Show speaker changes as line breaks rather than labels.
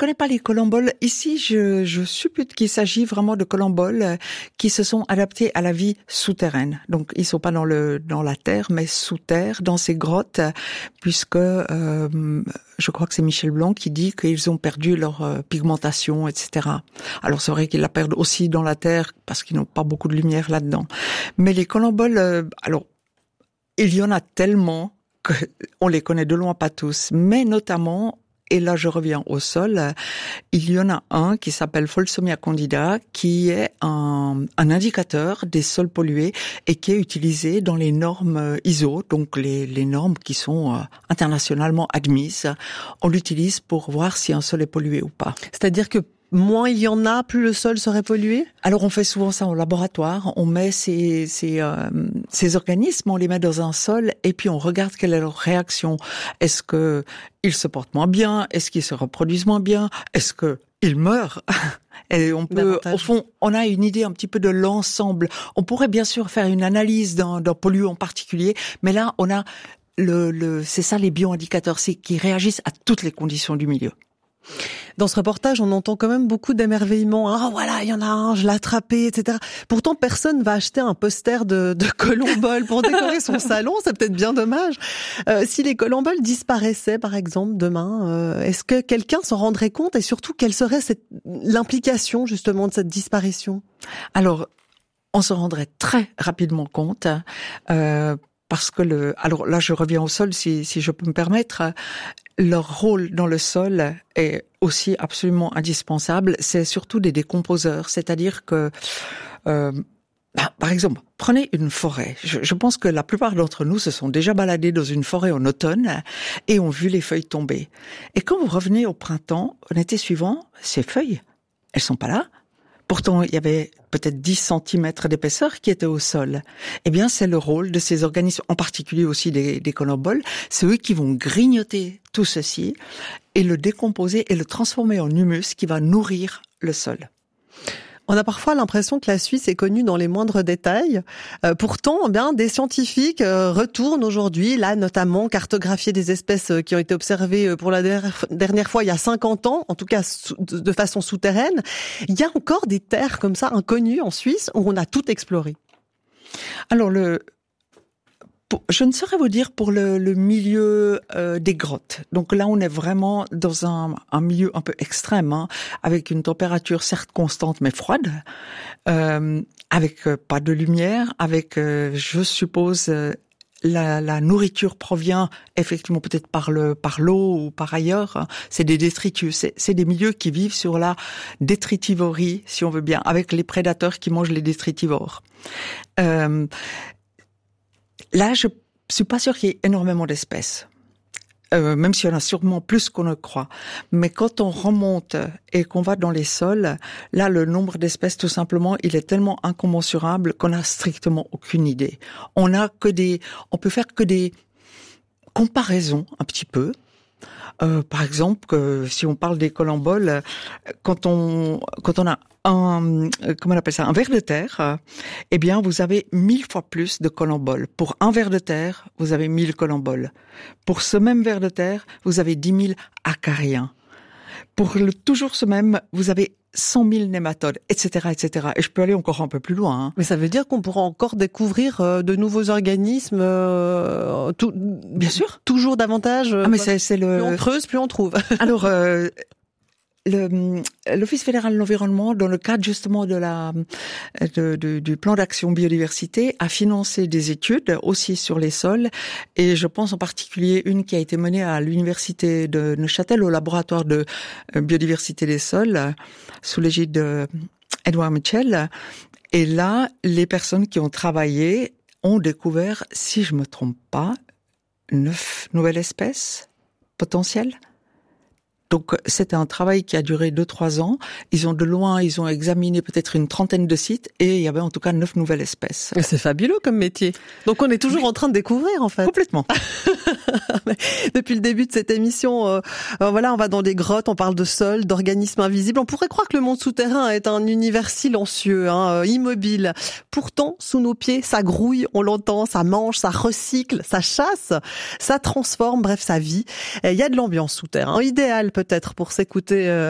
connais pas les colomboles. Ici, je suppute qu'il s'agit vraiment de colomboles qui se sont adaptés à la vie souterraine. Donc, ils sont pas dans la terre, mais sous terre, dans ces grottes, puisque je crois que c'est Michel Blanc qui dit qu'ils ont perdu leur pigmentation, etc. Alors, c'est vrai qu'ils la perdent aussi dans la terre parce qu'ils n'ont pas beaucoup de lumière là-dedans. Mais les colomboles, alors, il y en a tellement qu'on les connaît de loin pas tous, mais notamment, et là je reviens au sol, il y en a un qui s'appelle Folsomia candida, qui est un indicateur des sols pollués et qui est utilisé dans les normes ISO, donc les normes qui sont internationalement admises. On l'utilise pour voir si un sol est pollué ou pas.
C'est-à-dire que moins il y en a, plus le sol serait pollué?
Alors on fait souvent ça au laboratoire, on met ces organismes, on les met dans un sol et puis on regarde quelle est leur réaction. Est-ce que ils se portent moins bien? Est-ce qu'ils se reproduisent moins bien? Est-ce que ils meurent? Et on peut, au fond, on a une idée un petit peu de l'ensemble. On pourrait bien sûr faire une analyse d'un polluant particulier, mais là on a c'est ça les bioindicateurs, c'est qu'ils réagissent à toutes les conditions du milieu.
Dans ce reportage, on entend quand même beaucoup d'émerveillement. Ah voilà, il y en a un, je l'ai attrapé, etc. Pourtant, personne va acheter un poster de colomboles pour décorer son salon. C'est peut-être bien dommage. Si les colomboles disparaissaient, par exemple, demain, est-ce que quelqu'un s'en rendrait compte? Et surtout, quelle serait l'implication, justement, de cette disparition?
Alors, on se rendrait très rapidement compte. Parce que alors là, je reviens au sol, si je peux me permettre. Leur rôle dans le sol est aussi absolument indispensable. C'est surtout des décomposeurs, c'est-à-dire que, par exemple, prenez une forêt. Je pense que la plupart d'entre nous se sont déjà baladés dans une forêt en automne et ont vu les feuilles tomber. Et quand vous revenez au printemps, en été suivant, ces feuilles, elles sont pas là. Pourtant, il y avait peut-être 10 centimètres d'épaisseur qui étaient au sol. Eh bien, c'est le rôle de ces organismes, en particulier aussi des colomboles. C'est eux qui vont grignoter tout ceci et le décomposer et le transformer en humus qui va nourrir le sol.
On a parfois l'impression que la Suisse est connue dans les moindres détails. Pourtant, eh bien, des scientifiques retournent aujourd'hui, là notamment, cartographier des espèces qui ont été observées pour la dernière fois il y a 50 ans, en tout cas de façon souterraine. Il y a encore des terres comme ça, inconnues en Suisse, où on a tout exploré.
Alors, je ne saurais vous dire pour le milieu des grottes. Donc là, on est vraiment dans un milieu un peu extrême, hein, avec une température certes constante mais froide, avec pas de lumière, avec, je suppose, la nourriture provient effectivement peut-être par l'eau ou par ailleurs. Hein. C'est des détritus, c'est des milieux qui vivent sur la détritivorie, si on veut bien, avec les prédateurs qui mangent les détritivores. Là, je suis pas sûre qu'il y ait énormément d'espèces, même s'il y en a sûrement plus qu'on ne croit. Mais quand on remonte et qu'on va dans les sols, là, le nombre d'espèces, tout simplement, il est tellement incommensurable qu'on n'a strictement aucune idée. On peut faire que des comparaisons un petit peu. Par exemple, si on parle des colomboles, quand on a comment on appelle ça, un ver de terre, eh bien, vous avez 1000 fois plus de colomboles. Pour un ver de terre, vous avez 1000 colomboles. Pour ce même ver de terre, vous avez 10 000 acariens. Pour toujours ce même, vous avez 100 000 nématodes, etc., etc. Et je peux aller encore un peu plus loin. Hein.
Mais ça veut dire qu'on pourra encore découvrir de nouveaux organismes,
bien sûr,
toujours davantage.
Ah, mais c'est
plus on creuse, plus on trouve.
Alors, l'Office fédéral de l'environnement, dans le cadre justement du plan d'action biodiversité, a financé des études aussi sur les sols, et je pense en particulier une qui a été menée à l'université de Neuchâtel au laboratoire de biodiversité des sols sous l'égide de Edouard Mitchell. Et là, les personnes qui ont travaillé ont découvert, si je me trompe pas, 9 nouvelles espèces potentielles. Donc, c'était un travail qui a duré 2-3 ans. Ils ont examiné peut-être une trentaine de sites et il y avait en tout cas 9 nouvelles espèces.
C'est fabuleux comme métier. Donc, on est toujours en train de découvrir, en fait.
Complètement.
Depuis le début de cette émission, voilà, on va dans des grottes, on parle de sol, d'organismes invisibles. On pourrait croire que le monde souterrain est un univers silencieux, immobile. Pourtant, sous nos pieds, ça grouille, on l'entend, ça mange, ça recycle, ça chasse, ça transforme, bref, ça vit. Il y a de l'ambiance sous terre, idéal peut-être pour s'écouter